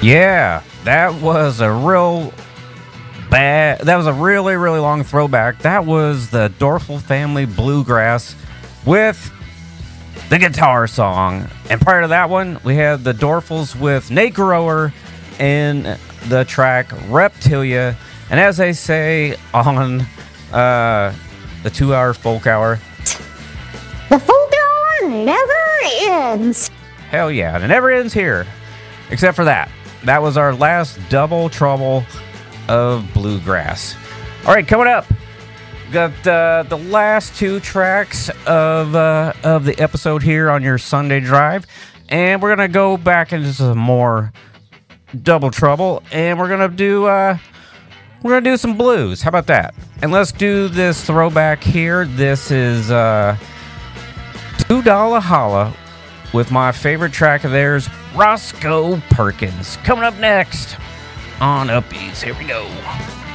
Yeah, that was a really, really long throwback. That was the Dorfel Family Bluegrass with the guitar song. And prior to that one, we had the Dorfels with Nate Grower in the track Reptilia. And as they say on the 2-hour folk hour, the folk hour never ends. Hell yeah, and it never ends here. Except for that. That was our last double trouble of bluegrass. All right, coming up, got the last two tracks of the episode here on your Sunday drive, and we're gonna go back into some more double trouble, and we're gonna do some blues. How about that? And let's do this throwback here. This is $2 Holla with my favorite track of theirs, Roscoe Perkins. Coming up next on Upbeats. Here we go.